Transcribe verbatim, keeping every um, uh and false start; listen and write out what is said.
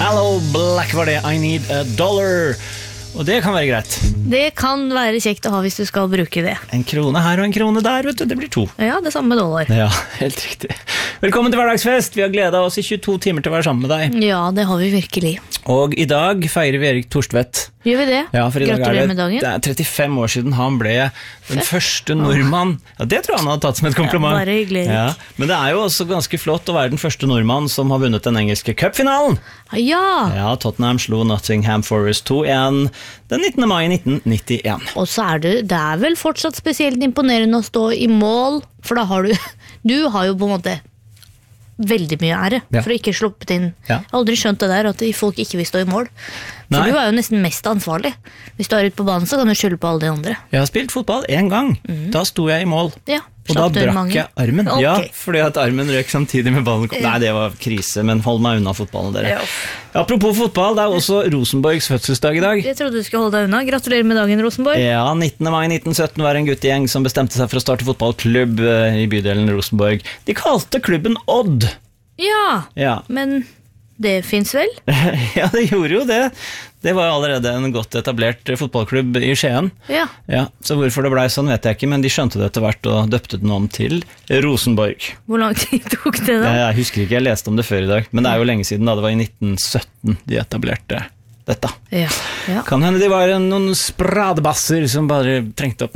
Aloe Black var det, I Need a Dollar. Og det kan være greit. Det kan være kjekt å ha hvis du skal bruke det. En krone her og en krone der, vet du, det blir to. Ja, det samme med dollar. Ja, helt riktig. Velkommen til hverdagsfest. Vi har gledet oss i tjueto timer til å være sammen med deg. Ja, det har vi virkelig. Og i dag feirer vi Erik Torstvedt. Gjør vi det? Ja, for i dag Gratulerer er det, med dagen. det er trettifem år siden han ble den første nordmann. Ja, det tror jeg han hadde tatt som et kompliment. Ja, bare hyggelig. Ja, men det er jo også ganske flott å være den første nordmann som har vunnet den engelske cupfinalen. Ja! Ja, Tottenham slo Nottingham Forest to en den nittende mai nitten nittien. Og så er det, det er vel fortsatt spesielt imponerende å stå i mål, for da har du, du har jo på en måte veldig mye ære, Ja. for å ikke sluppet inn. Ja. Jeg har aldri skjønt det der, at folk ikke vil stå i mål. For Nei. du er jo nesten mest ansvarlig. Hvis du er ute på banen, så kan du skylde på alle de andre. Jeg har spilt fotball en gang. Da sto jeg i mål. Ja, Og da slapp du brakk mange? jeg armen. Ok. Ja, fordi at armen røk samtidig med ballen kom. Nei, det var krise, men hold meg unna fotballen, dere. Ja. Apropos fotball, det er også Rosenborgs fødselsdag i dag. Jeg trodde du skulle holde deg unna. Gratulerer med dagen, Rosenborg. Ja, nittende mai nitten sytten var en guttegjeng som bestemte seg for å starte fotballklubb eh, i bydelen Rosenborg. De kalte klubben Odd. Ja, Ja, men det finnes vel? ja det gjorde jo det. Det var allerede en godt etablert eh, fotballklubb i Skien. Ja. Ja, så hvorfor det ble sånn vet jeg ikke, men de skjønte det etter hvert og døpte den om til Rosenborg. Hvor lang tid tok det da? Jeg, jeg husker ikke, jeg leste om det før i dag, men det er jo lenge siden da, det var i nitten sytten de etablerte dette. Ja, ja. Kan hende de var noen spradebasser som bare trengte opp